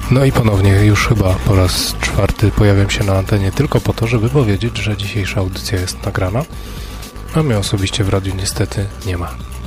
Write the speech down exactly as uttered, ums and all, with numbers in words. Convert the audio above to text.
No i ponownie już chyba po raz czwarty pojawiam się na antenie tylko po to, żeby powiedzieć, że dzisiejsza audycja jest nagrana, a mnie osobiście w radiu niestety nie ma.